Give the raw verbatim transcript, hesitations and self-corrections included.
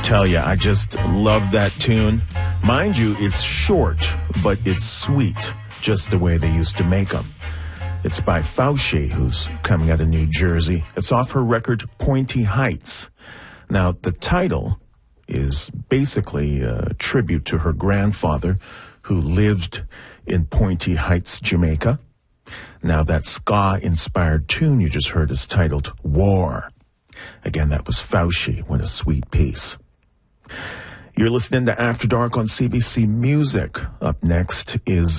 tell you, I just love that tune. Mind you, it's short, but it's sweet, just the way they used to make them. It's by Fauci, who's coming out of New Jersey. It's off her record, Pointy Heights. Now, the title is basically a tribute to her grandfather, who lived in Pointy Heights, Jamaica. Now, that ska-inspired tune you just heard is titled War. Again, that was Fauci. What a sweet piece. You're listening to After Dark on C B C Music. Up next is